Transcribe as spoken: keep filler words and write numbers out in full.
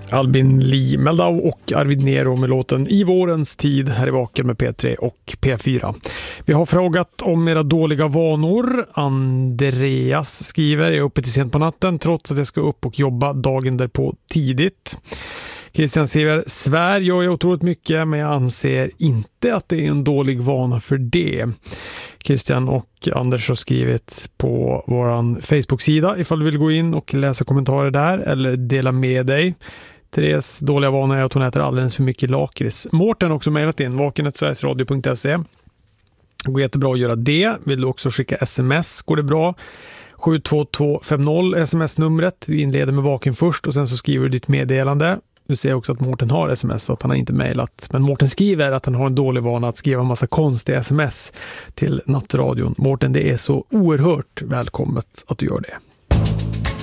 Albin Lee Meldau och Arvid Nero med låten I vårens tid här i Vaken med P tre och P fyra. Vi har frågat om era dåliga vanor. Andreas skriver: jag är uppe till sent på natten trots att jag ska upp och jobba dagen därpå tidigt. Christian skriver: svär gör jag otroligt mycket, men jag anser inte att det är en dålig vana för det. Christian och Anders har skrivit på våran Facebook-sida ifall du vill gå in och läsa kommentarer där eller dela med dig. Therese dåliga vana är att hon äter alldeles för mycket lakrits. Mårten har också mejlat in vaken at sverigesradio punkt se. Det går jättebra att göra det. Vill du också skicka sms går det bra. sju två två fem noll sms-numret. Du inleder med vaken först och sen så skriver du ditt meddelande. Du ser också att Mårten har sms, så att han har inte mejlat. Men Mårten skriver att han har en dålig vana att skriva en massa konstiga sms till nattradion. Mårten, det är så oerhört välkommet att du gör det.